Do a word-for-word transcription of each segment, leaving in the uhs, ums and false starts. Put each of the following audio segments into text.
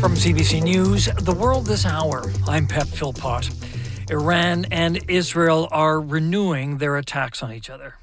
From C B C News, The World This Hour, I'm Pep Philpott. Iran and Israel are renewing their attacks on each other.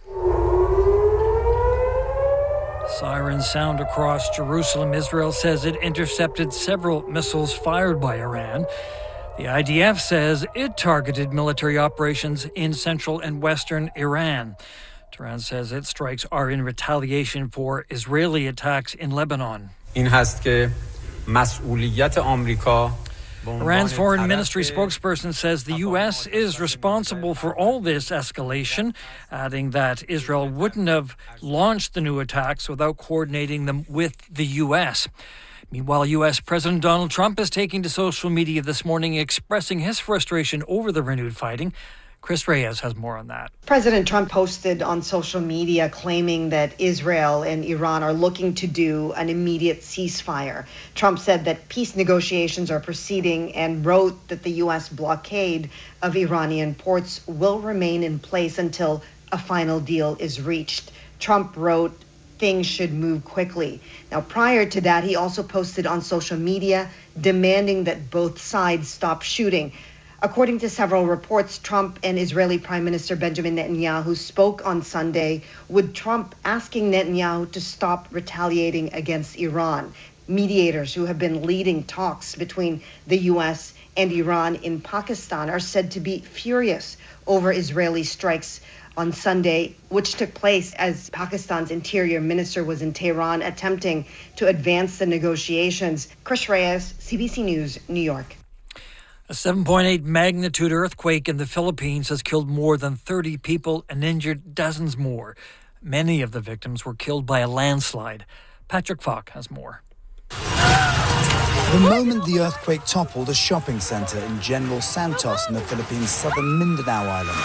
Sirens sound across Jerusalem. Israel says it intercepted several missiles fired by Iran. The I D F says it targeted military operations in central and western Iran. Tehran says its strikes are in retaliation for Israeli attacks in Lebanon. این هست که مسئولیت آمریکا Iran's foreign ministry spokesperson says the U S is responsible for all this escalation, adding that Israel wouldn't have launched the new attacks without coordinating them with the U S. Meanwhile, U S President Donald Trump is taking to social media this morning expressing his frustration over the renewed fighting. Chris Reyes has more on that. President Trump posted on social media claiming that Israel and Iran are looking to do an immediate ceasefire. Trump said that peace negotiations are proceeding and wrote that the U S blockade of Iranian ports will remain in place until a final deal is reached. Trump wrote, things should move quickly. Now, prior to that, he also posted on social media demanding that both sides stop shooting. According to several reports, Trump and Israeli Prime Minister Benjamin Netanyahu spoke on Sunday, with Trump asking Netanyahu to stop retaliating against Iran. Mediators who have been leading talks between the U S and Iran in Pakistan are said to be furious over Israeli strikes on Sunday, which took place as Pakistan's interior minister was in Tehran attempting to advance the negotiations. Chris Reyes, C B C News, New York. A seven point eight magnitude earthquake in the Philippines has killed more than thirty people and injured dozens more. Many of the victims were killed by a landslide. Patrick Falk has more. The moment the earthquake toppled a shopping centre in General Santos in the Philippines' southern Mindanao Island.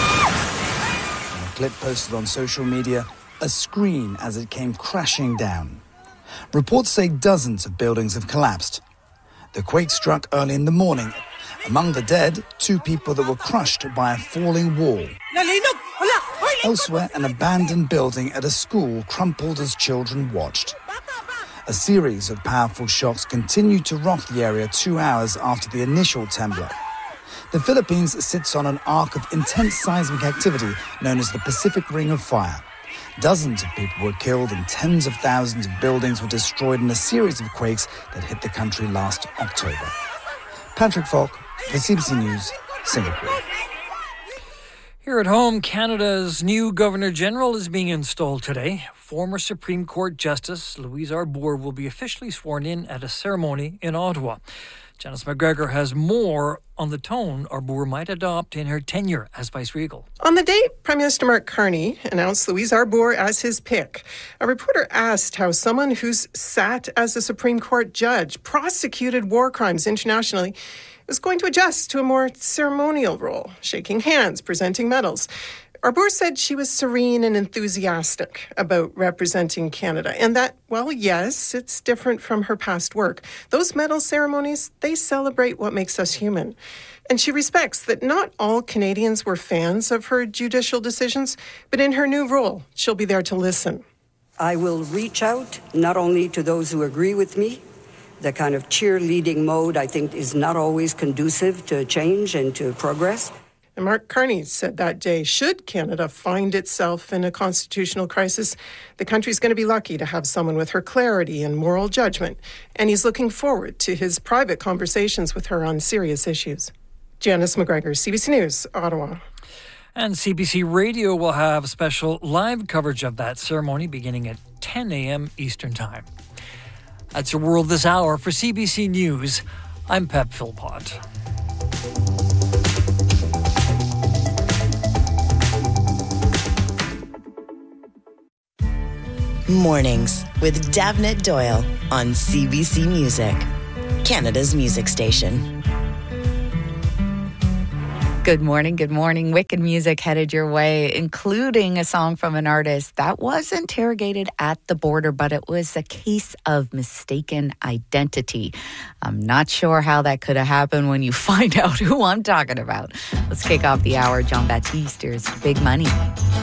In a clip posted on social media, a scream as it came crashing down. Reports say dozens of buildings have collapsed. The quake struck early in the morning. Among the dead, two people that were crushed by a falling wall. Elsewhere, an abandoned building at a school crumpled as children watched. A series of powerful shocks continued to rock the area two hours after the initial tremor. The Philippines sits on an arc of intense seismic activity known as the Pacific Ring of Fire. Dozens of people were killed and tens of thousands of buildings were destroyed in a series of quakes that hit the country last October. Patrick Falk, for C B C News, Singapore. Here at home, Canada's new Governor-General is being installed today. Former Supreme Court Justice Louise Arbour will be officially sworn in at a ceremony in Ottawa. Janice McGregor has more on the tone Arbour might adopt in her tenure as Vice-Regal. On the day Prime Minister Mark Carney announced Louise Arbour as his pick, a reporter asked how someone who's sat as a Supreme Court judge, prosecuted war crimes internationally, was going to adjust to a more ceremonial role, shaking hands, presenting medals. Arbour said she was serene and enthusiastic about representing Canada, and that, well, yes, it's different from her past work. Those medal ceremonies, they celebrate what makes us human. And she respects that not all Canadians were fans of her judicial decisions, but in her new role, she'll be there to listen. I will reach out not only to those who agree with me. The kind of cheerleading mode, I think, is not always conducive to change and to progress. And Mark Carney said that day, should Canada find itself in a constitutional crisis, the country's going to be lucky to have someone with her clarity and moral judgment. And he's looking forward to his private conversations with her on serious issues. Janice McGregor, C B C News, Ottawa. And C B C Radio will have special live coverage of that ceremony beginning at ten a.m. Eastern Time. That's your World This Hour. For C B C News, I'm Pep Philpott. Mornings with Davnit Doyle on C B C Music, Canada's music station. Good morning, good morning. Wicked music headed your way, including a song from an artist that was interrogated at the border, but it was a case of mistaken identity. I'm not sure how that could have happened when you find out who I'm talking about. Let's kick off the hour. John Baptiste, here's Big Money.